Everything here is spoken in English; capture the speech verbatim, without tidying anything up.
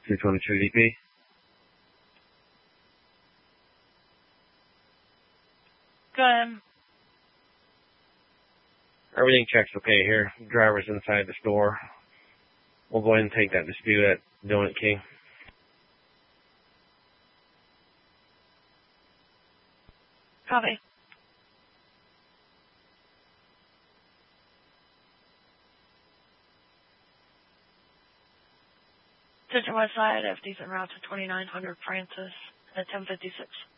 two twenty-two D P. Go ahead. Everything checks okay here. Driver's inside the store. We'll go ahead and take that dispute at Donut King. Copy. Attention West Side, F D's en route to twenty-nine hundred Francis at ten fifty-six.